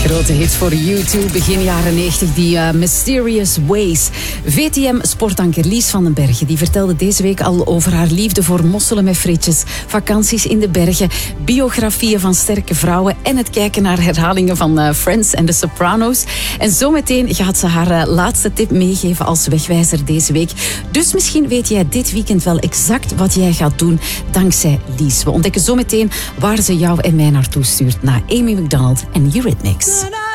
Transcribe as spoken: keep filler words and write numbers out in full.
Grote hit voor U twee, begin jaren negentig, die uh, Mysterious Ways. V T M-sportanker Lies van den Bergen die vertelde deze week al over haar liefde voor mosselen met frietjes, vakanties in de bergen, biografieën van sterke vrouwen en het kijken naar herhalingen van uh, Friends en The Sopranos. En zometeen gaat ze haar uh, laatste tip meegeven als wegwijzer deze week. Dus misschien weet jij dit weekend wel exact wat jij gaat doen dankzij Lies. We ontdekken zometeen waar ze jou en mij naartoe stuurt, naar Amy Macdonald en Eurythmics.